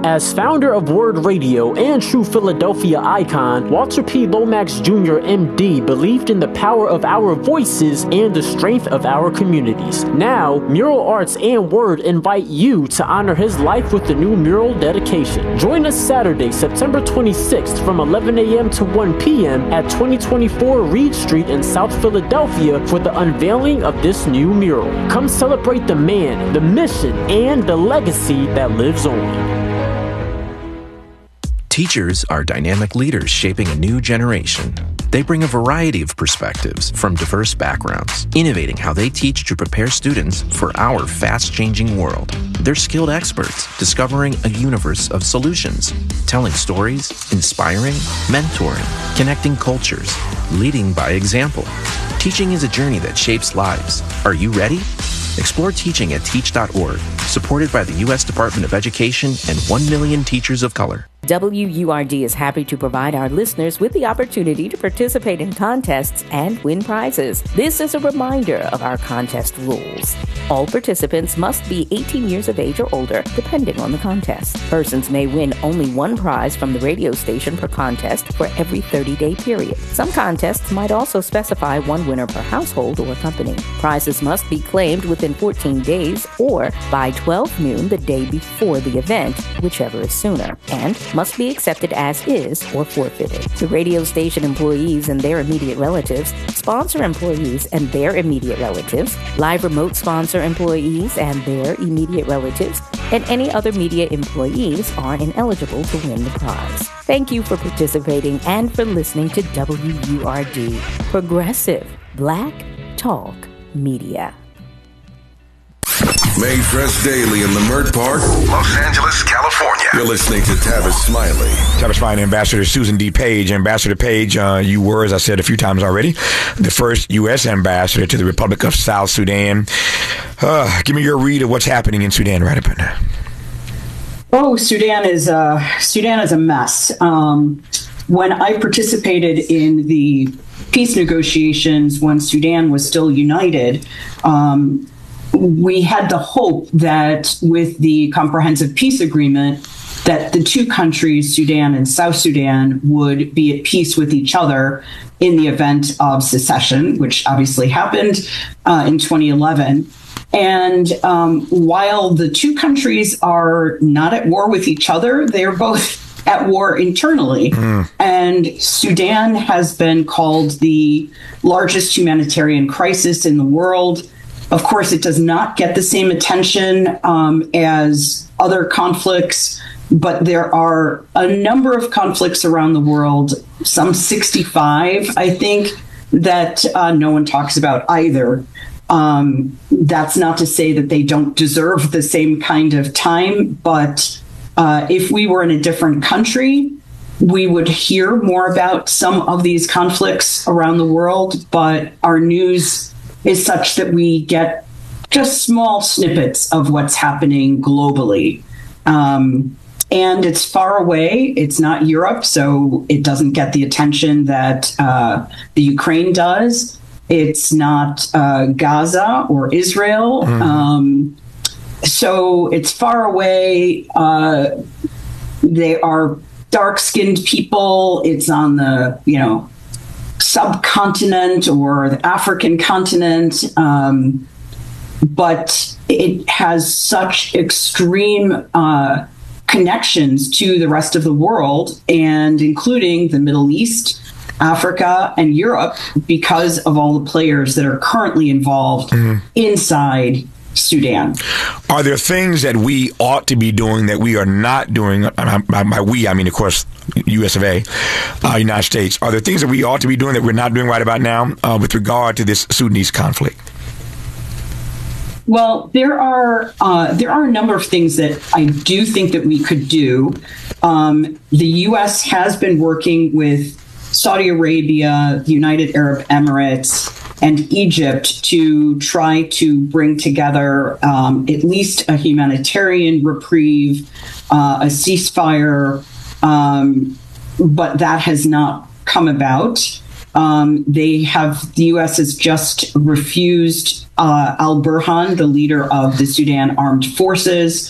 As founder of Word Radio and true Philadelphia icon, Walter P. Lomax Jr., MD, believed in the power of our voices and the strength of our communities. Now, Mural Arts and Word invite you to honor his life with the new mural dedication. Join us Saturday, September 26th from 11 a.m. to 1 p.m. at 2024 Reed Street in South Philadelphia for the unveiling of this new mural. Come celebrate the man, the mission, and the legacy that lives on. Teachers are dynamic leaders shaping a new generation. They bring a variety of perspectives from diverse backgrounds, innovating how they teach to prepare students for our fast-changing world. They're skilled experts, discovering a universe of solutions, telling stories, inspiring, mentoring, connecting cultures, leading by example. Teaching is a journey that shapes lives. Are you ready? Explore teaching at teach.org, supported by the U.S. Department of Education and 1 million teachers of color. WURD is happy to provide our listeners with the opportunity to participate in contests and win prizes. This is a reminder of our contest rules. All participants must be 18 years of age or older, depending on the contest. Persons may win only one prize from the radio station per contest for every 30-day period. Some contests might also specify one winner per household or company. Prizes must be claimed within 14 days or by 12 noon the day before the event, whichever is sooner, and must be accepted as is or forfeited. The radio station employees and their immediate relatives, sponsor employees and their immediate relatives, live remote sponsor employees and their immediate relatives, and any other media employees are ineligible to win the prize. Thank you for participating and for listening to WURD, Progressive Black Talk Media. Made fresh daily in Leimert Park, Los Angeles, California. You're listening to Tavis Smiley. Tavis Smiley, Ambassador Susan D. Page. Ambassador Page, you were, as I said a few times already, the first U.S. ambassador to the Republic of South Sudan. Give me your read of what's happening in Sudan right about now. Oh, Sudan is a mess. When I participated in the peace negotiations when Sudan was still united, we had the hope that with the comprehensive peace agreement that the two countries, Sudan and South Sudan, would be at peace with each other in the event of secession, which obviously happened in 2011. And while the two countries are not at war with each other, they're both at war internally. And Sudan has been called the largest humanitarian crisis in the world. Of course, it does not get the same attention as other conflicts, but there are a number of conflicts around the world, some 65, I think, that no one talks about either. That's not to say that they don't deserve the same kind of time, but if we were in a different country, we would hear more about some of these conflicts around the world, but our news is such that we get just small snippets of what's happening globally. And it's far away. It's not Europe, so it doesn't get the attention that the Ukraine does. It's not Gaza or Israel. So it's far away. They are dark-skinned people. It's on the, subcontinent or the African continent, but it has such extreme connections to the rest of the world, and including the Middle East, Africa, and Europe, because of all the players that are currently involved inside Sudan. Are there things that we ought to be doing that we are not doing? By we, I mean, of course, US of A, United States. Are there things that we ought to be doing that we're not doing right about now with regard to this Sudanese conflict? Well, there are a number of things that I do think that we could do. The U.S. has been working with Saudi Arabia, the United Arab Emirates, and Egypt to try to bring together at least a humanitarian reprieve, a ceasefire, but that has not come about. The U.S. has just refused Al Burhan, the leader of the Sudan Armed Forces,